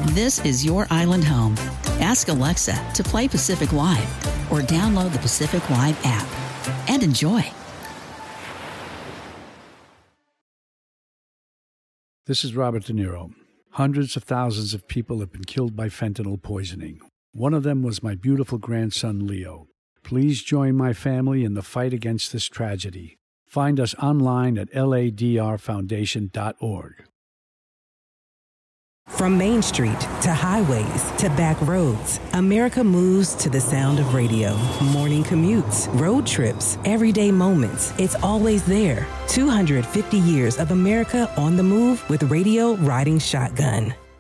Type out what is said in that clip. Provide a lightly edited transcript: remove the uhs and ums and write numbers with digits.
This is your island home. Ask Alexa to play Pacific Live or download the Pacific Live app and enjoy. This is Robert De Niro. Hundreds of thousands of people have been killed by fentanyl poisoning. One of them was my beautiful grandson, Leo. Please join my family in the fight against this tragedy. Find us online at ladrfoundation.org. From Main Street to highways to back roads, America moves to the sound of radio. Morning commutes, road trips, everyday moments. It's always there. 250 years of America on the move with radio riding shotgun.